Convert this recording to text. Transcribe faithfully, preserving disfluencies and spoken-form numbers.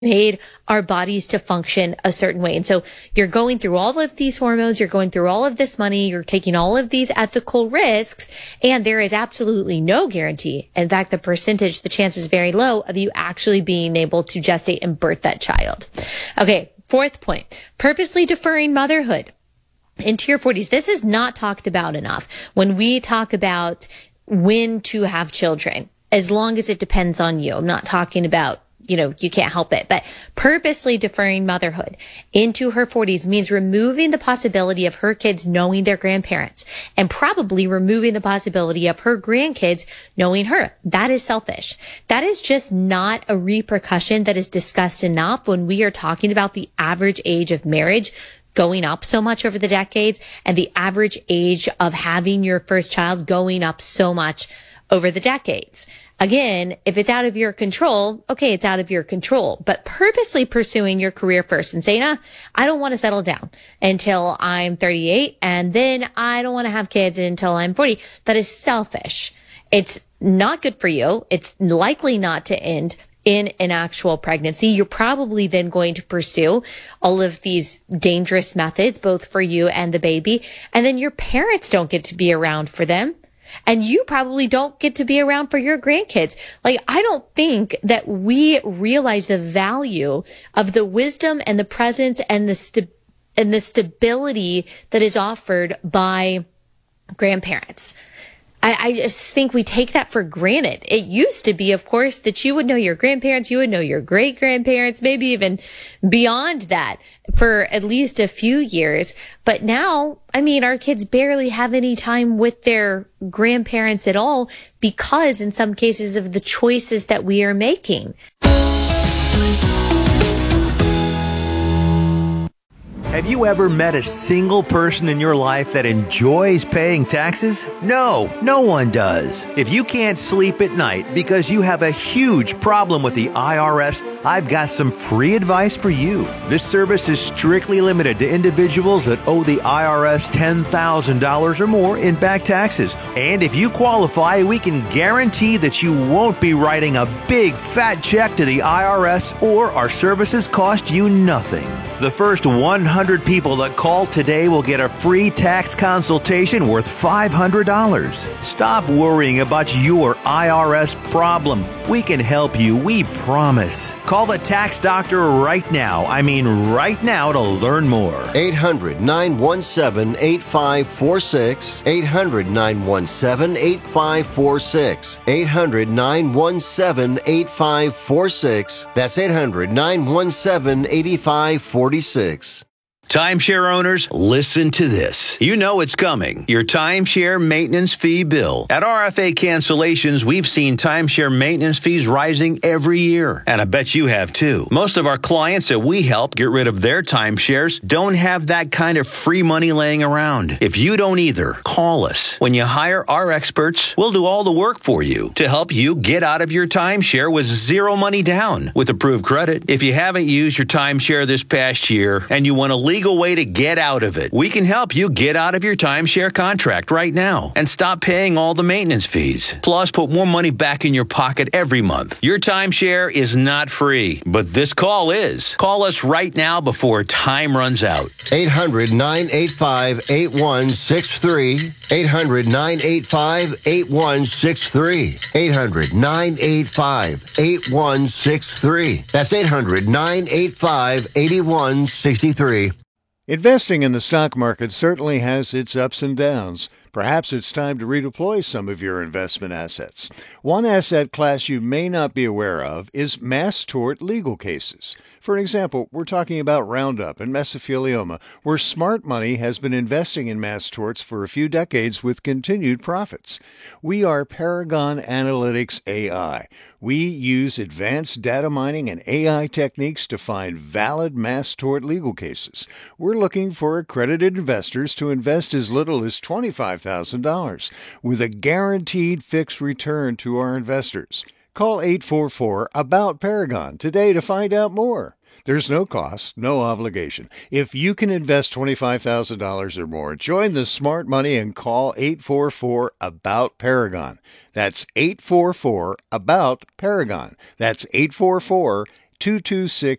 made our bodies to function a certain way. And so you're going through all of these hormones, you're going through all of this money, you're taking all of these ethical risks, and there is absolutely no guarantee. In fact, the percentage, the chance is very low of you actually being able to gestate and birth that child. Okay, fourth point, purposely deferring motherhood into your forties. This is not talked about enough when we talk about when to have children, as long as it depends on you. I'm not talking about you know, you can't help it. But purposely deferring motherhood into her forties means removing the possibility of her kids knowing their grandparents and probably removing the possibility of her grandkids knowing her. That is selfish. That is just not a repercussion that is discussed enough when we are talking about the average age of marriage going up so much over the decades and the average age of having your first child going up so much over the decades. Again, if it's out of your control, okay, it's out of your control, but purposely pursuing your career first and saying, nah, I don't want to settle down until I'm thirty-eight and then I don't want to have kids until I'm forty. That is selfish. It's not good for you. It's likely not to end in an actual pregnancy. You're probably then going to pursue all of these dangerous methods, both for you and the baby. And then your parents don't get to be around for them. And you probably don't get to be around for your grandkids. Like, I don't think that we realize the value of the wisdom and the presence and the st- and the stability that is offered by grandparents. I, I just think we take that for granted. It used to be, of course, that you would know your grandparents, you would know your great grandparents, maybe even beyond that for at least a few years. But now, I mean, our kids barely have any time with their grandparents at all because in some cases of the choices that we are making. Have you ever met a single person in your life that enjoys paying taxes? No, no one does. If you can't sleep at night because you have a huge problem with the I R S, I've got some free advice for you. This service is strictly limited to individuals that owe the I R S ten thousand dollars or more in back taxes. And if you qualify, we can guarantee that you won't be writing a big fat check to the I R S or our services cost you nothing. The first one hundred people that call today will get a free tax consultation worth five hundred dollars. Stop worrying about your I R S problem. We can help you, we promise. Call the tax doctor right now. I mean right now to learn more. eight hundred, nine one seven, eight five four six. eight hundred, nine one seven, eight five four six. eight hundred, nine one seven, eight five four six. That's eight hundred, nine one seven, eight five four six. Timeshare owners, listen to this. You know it's coming. Your timeshare maintenance fee bill. At R F A Cancellations, we've seen timeshare maintenance fees rising every year. And I bet you have too. Most of our clients that we help get rid of their timeshares don't have that kind of free money laying around. If you don't either, call us. When you hire our experts, we'll do all the work for you to help you get out of your timeshare with zero money down with approved credit. If you haven't used your timeshare this past year and you want to leave legal way to get out of it. We can help you get out of your timeshare contract right now and stop paying all the maintenance fees. Plus, put more money back in your pocket every month. Your timeshare is not free, but this call is. Call us right now before time runs out. eight hundred, nine eight five, eight one six three. eight hundred, nine eight five, eight one six three. eight hundred, nine eight five, eight one six three. That's eight hundred, nine eight five, eight one six three. Investing in the stock market certainly has its ups and downs. Perhaps it's time to redeploy some of your investment assets. One asset class you may not be aware of is mass tort legal cases. For example, we're talking about Roundup and mesothelioma, where smart money has been investing in mass torts for a few decades with continued profits. We are Paragon Analytics A I. We use advanced data mining and A I techniques to find valid mass tort legal cases. We're looking for accredited investors to invest as little as twenty-five thousand dollars with a guaranteed fixed return to our investors. Call eight four four, ABOUT Paragon today to find out more. There's no cost, no obligation. If you can invest twenty-five thousand dollars or more, join the smart money and call eight four four, ABOUT Paragon. That's eight four four, ABOUT Paragon. That's eight four four, two two six